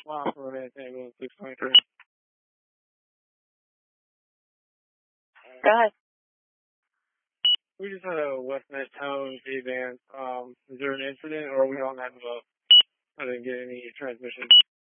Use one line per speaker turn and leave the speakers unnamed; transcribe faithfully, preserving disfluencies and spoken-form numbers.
Wow, for an ambulance six twenty-three.
Go ahead.
We just had a West Met Tone V-Van. Um, is there an incident or are we on that above? I didn't get any transmission.